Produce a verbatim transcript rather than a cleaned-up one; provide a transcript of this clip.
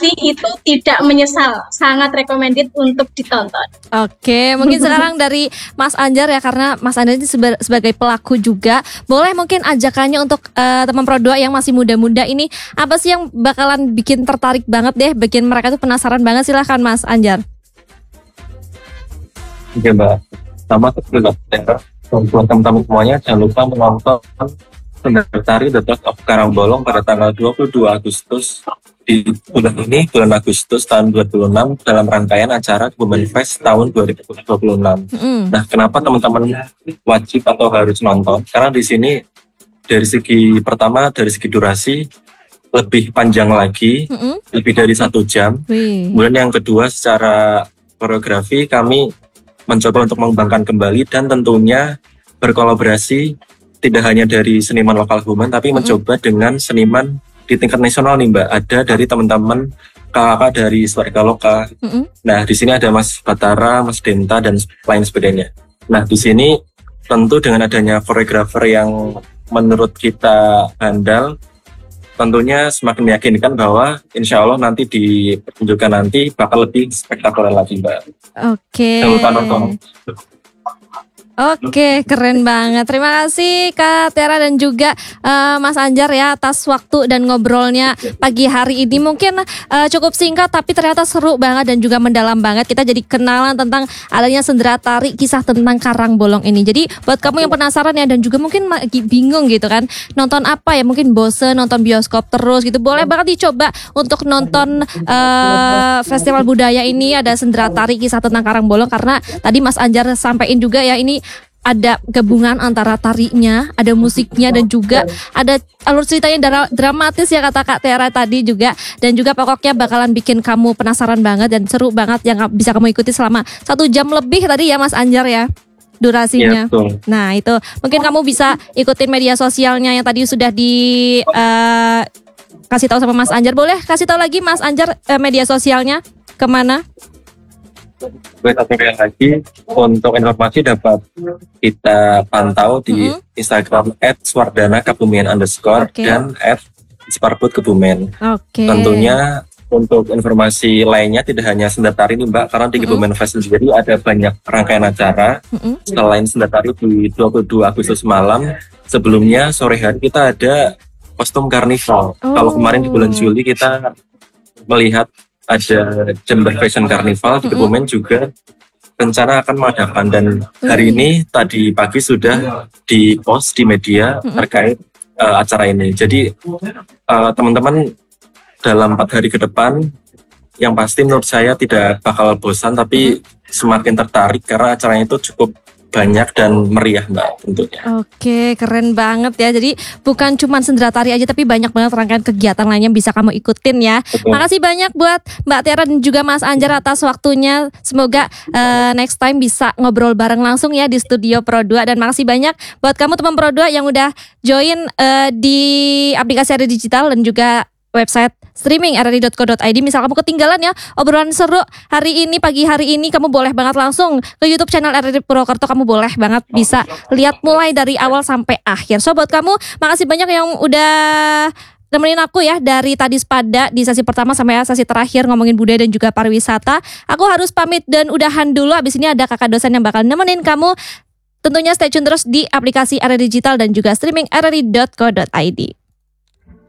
pasti itu tidak menyesal, sangat recommended untuk ditonton. Oke, mungkin sekarang dari Mas Anjar ya, karena Mas Anjar ini seba- sebagai pelaku juga, boleh mungkin ajakannya untuk uh, teman Pro dua yang masih muda-muda ini, apa sih yang bakalan bikin tertarik banget deh, bikin mereka tuh penasaran banget, silahkan Mas Anjar. Oke Mbak, sama sebelum buat teman-teman semuanya jangan lupa menonton Sendera Tari The Trust of Karangbolong pada tanggal dua puluh dua Agustus di bulan ini, bulan Agustus tahun dua ribu dua puluh enam dalam rangkaian acara Kebumen Fest tahun dua ribu dua puluh enam. Mm. Nah, kenapa teman-teman wajib atau harus nonton? Karena di sini dari segi pertama dari segi durasi lebih panjang lagi, mm-hmm. lebih dari satu jam. Wih. Kemudian yang kedua secara koreografi kami mencoba untuk mengembangkan kembali dan tentunya berkolaborasi tidak hanya dari seniman lokal Kebumen tapi mm-hmm. mencoba dengan seniman di tingkat nasional nih Mbak. Ada dari teman-teman kakak dari Swarga Loka. Mm-hmm. Nah di sini ada Mas Batara, Mas Denta dan lain sebagainya. Nah di sini tentu dengan adanya koreografer yang menurut kita handal, tentunya semakin meyakinkan bahwa insya Allah nanti di pertunjukan nanti bakal lebih spektakuler lagi Mbak. Oke. Okay. Oke, keren banget. Terima kasih Kak Tiara dan juga uh, Mas Anjar ya atas waktu dan ngobrolnya pagi hari ini. Mungkin uh, cukup singkat tapi ternyata seru banget dan juga mendalam banget. Kita jadi kenalan tentang adanya Sendera Tari, kisah tentang Karangbolong ini. Jadi buat kamu yang penasaran ya dan juga mungkin lagi bingung gitu kan, nonton apa ya, mungkin bosen nonton bioskop terus gitu, boleh banget dicoba untuk nonton uh, festival budaya ini. Ada Sendera Tari, kisah tentang Karangbolong, karena tadi Mas Anjar sampaikan juga ya, ini ada gabungan antara tarinya, ada musiknya, dan juga ada alur ceritanya dra- dramatis ya kata Kak Tiara tadi juga. Dan juga pokoknya bakalan bikin kamu penasaran banget dan seru banget yang bisa kamu ikuti selama satu jam lebih tadi ya Mas Anjar ya durasinya. Ya, nah itu mungkin kamu bisa ikutin media sosialnya yang tadi sudah di uh, kasih tahu sama Mas Anjar. Boleh kasih tahu lagi Mas Anjar uh, media sosialnya kemana? Satu kali lagi untuk informasi dapat kita pantau di mm-hmm. Instagram at swardana kebumen underscore okay. dan at sparput kebumen. Okay. Tentunya untuk informasi lainnya tidak hanya Sendera Tari nih Mbak, karena di mm-hmm. Kebumen Fest sendiri ada banyak rangkaian acara. Mm-hmm. Selain Sendera Tari di dua puluh dua Agustus malam, sebelumnya sore hari kita ada kostum karnival. Oh. Kalau kemarin di bulan Juli kita melihat ada Jember Fashion Carnival di Kebumen, mm-hmm. juga rencana akan mengadakan, dan hari ini tadi pagi sudah di-post di media mm-hmm. terkait uh, acara ini. Jadi uh, teman-teman dalam empat hari ke depan yang pasti menurut saya tidak bakal bosan tapi mm-hmm. semakin tertarik karena acaranya itu cukup banyak dan meriah Mbak tentunya. Oke, keren banget ya. Jadi bukan cuma Sendera Tari aja tapi banyak banget rangkaian kegiatan lainnya bisa kamu ikutin ya. Betul. Makasih banyak buat Mbak Tiara dan juga Mas Anjar atas waktunya. Semoga uh, next time bisa ngobrol bareng langsung ya di studio Pro dua. Dan makasih banyak buat kamu teman Pro dua yang udah join uh, di aplikasi R R I Digital dan juga website streaming r r i dot co dot i d. Misal kamu ketinggalan ya obrolan seru hari ini, pagi hari ini, kamu boleh banget langsung ke YouTube channel R R I Purwokerto. Kamu boleh banget bisa lihat mulai dari awal sampai akhir. So buat kamu, makasih banyak yang udah temenin aku ya dari tadi Spada di sesi pertama sampai sesi terakhir ngomongin budaya dan juga pariwisata. Aku harus pamit dan udahan dulu. Abis ini ada kakak dosen yang bakal nemenin kamu. Tentunya stay tune terus di aplikasi R R I Digital dan juga streaming r r i dot co dot i d.